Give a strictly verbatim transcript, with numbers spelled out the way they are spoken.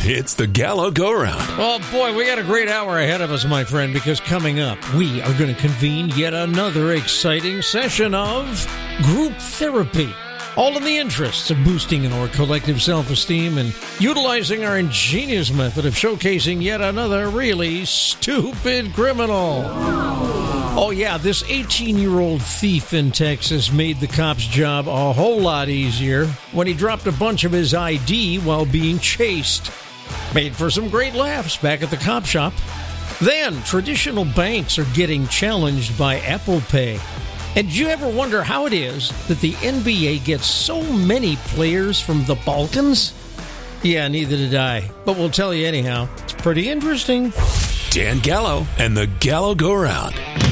It's the Gallo Go Round. Oh, boy, we got a great hour ahead of us, my friend, because coming up, we are going to convene yet another exciting session of group therapy. All in the interests of boosting our collective self-esteem and utilizing our ingenious method of showcasing yet another really stupid criminal. Oh, yeah, this eighteen-year-old thief in Texas made the cop's job a whole lot easier when he dropped a bunch of his I D while being chased. Made for some great laughs back at the cop shop. Then, traditional banks are getting challenged by Apple Pay. And do you ever wonder how it is that the N B A gets so many players from the Balkans? Yeah, neither did I. But we'll tell you anyhow. It's pretty interesting. Dan Gallo and the Gallo Go Round.